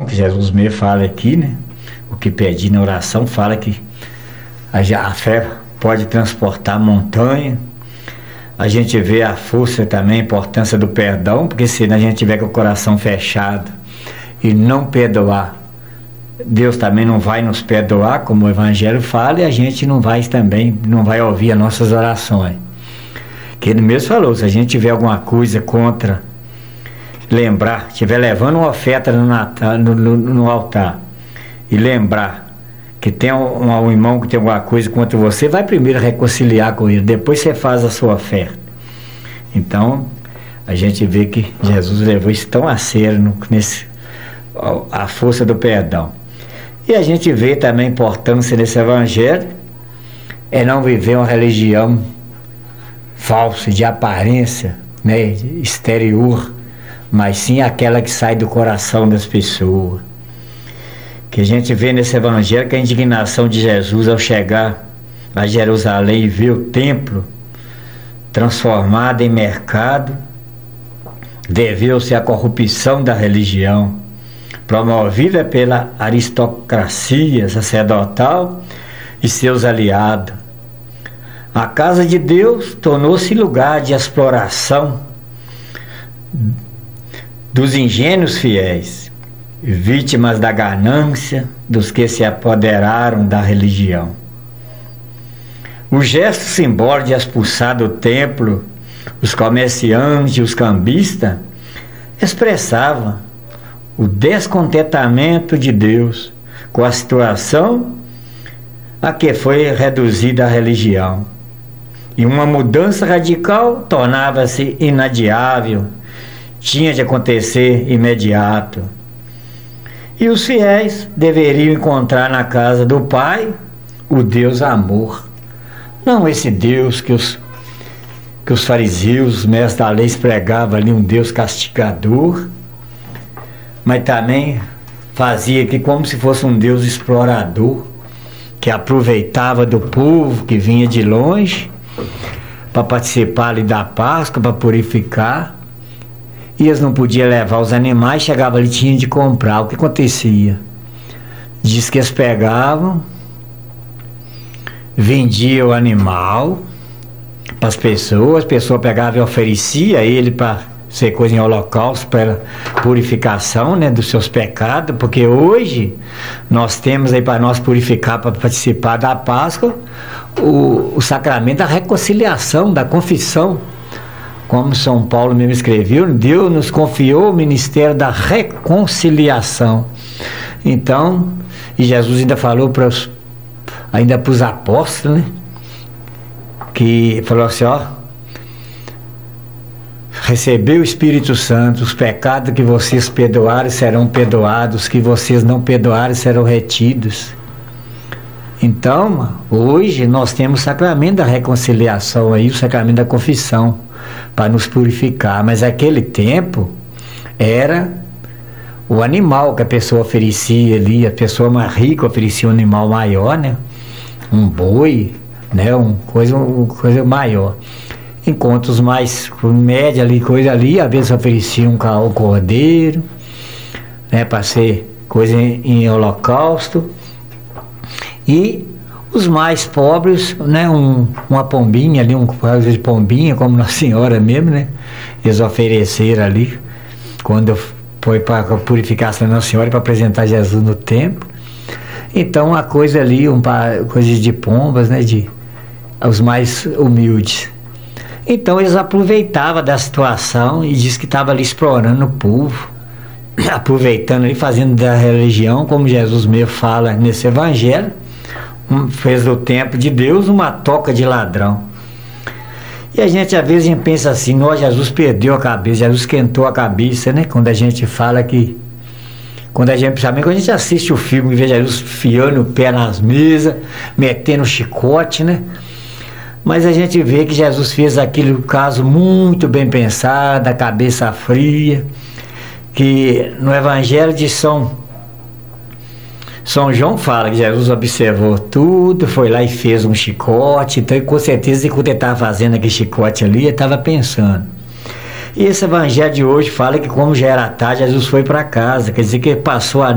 que Jesus mesmo fala aqui, né? O que pedir na oração, fala que a fé pode transportar montanha. A gente vê a força também, a importância do perdão, porque se a gente tiver com o coração fechado e não perdoar, Deus também não vai nos perdoar, como o Evangelho fala, e a gente não vai ouvir as nossas orações. Que ele mesmo falou, se a gente tiver alguma coisa contra, lembrar, estiver levando uma oferta no altar, e lembrar que tem um irmão que tem alguma coisa contra você, vai primeiro reconciliar com ele, depois você faz a sua oferta. Então, a gente vê que Jesus levou isso tão a sério a força do perdão. E a gente vê também a importância desse evangelho, é não viver uma religião falsa, de aparência, né, exterior, mas sim aquela que sai do coração das pessoas. Que a gente vê nesse evangelho que a indignação de Jesus ao chegar a Jerusalém e ver o templo transformado em mercado, deveu-se à corrupção da religião, promovida pela aristocracia sacerdotal e seus aliados. A casa de Deus tornou-se lugar de exploração dos ingênuos fiéis, vítimas da ganância dos que se apoderaram da religião. O gesto simbólico de expulsar do templo os comerciantes e os cambistas expressava o descontentamento de Deus com a situação a que foi reduzida a religião. E uma mudança radical tornava-se inadiável, tinha de acontecer imediato. E os fiéis deveriam encontrar na casa do Pai o Deus amor. Não esse Deus que os fariseus, os mestres da lei, pregavam ali, um Deus castigador, mas também fazia que como se fosse um Deus explorador, que aproveitava do povo que vinha de longe para participar ali da Páscoa, para purificar. E eles não podiam levar os animais, chegava ali, tinha de comprar. O que acontecia? Diz que eles pegavam, vendiam o animal para as pessoas pegavam e oferecia ele para ser coisa em holocausto, para purificação, né, dos seus pecados, porque hoje nós temos aí para nós purificar, para participar da Páscoa, o sacramento da reconciliação, da confissão. Como São Paulo mesmo escreveu, Deus nos confiou o ministério da reconciliação. Então, e Jesus ainda falou para os apóstolos, né? Que falou assim, ó, recebeu o Espírito Santo, os pecados que vocês perdoarem serão perdoados, os que vocês não perdoarem serão retidos. Então, hoje nós temos o sacramento da reconciliação aí, o sacramento da confissão, para nos purificar. Mas naquele tempo era o animal que a pessoa oferecia ali, a pessoa mais rica oferecia um animal maior, né? Um boi, né? Uma coisa maior. Enquanto os mais média ali, coisa ali, às vezes ofereciam um cordeiro, né? Para ser coisa em holocausto. E os mais pobres, né, uma pombinha ali, coisa de pombinha, como Nossa Senhora mesmo, né? Eles ofereceram ali, quando foi para a purificação da Nossa Senhora, para apresentar Jesus no templo. Então, a coisa ali, coisas de pombas, né, os mais humildes. Então, eles aproveitavam da situação e diz que estava ali explorando o povo, aproveitando ali, fazendo da religião, como Jesus mesmo fala nesse evangelho, fez do templo de Deus uma toca de ladrão. E a gente às vezes pensa assim, Jesus perdeu a cabeça, Jesus esquentou a cabeça, né? Quando a gente fala que, principalmente quando a gente assiste o filme e vê Jesus fiando o pé nas mesas, metendo chicote, né? Mas a gente vê que Jesus fez aquele caso muito bem pensado, a cabeça fria, que no Evangelho de São João fala que Jesus observou tudo, foi lá e fez um chicote. Então, com certeza, enquanto ele estava fazendo aquele chicote ali, ele estava pensando. E esse evangelho de hoje fala que, como já era tarde, Jesus foi para casa, quer dizer que ele passou a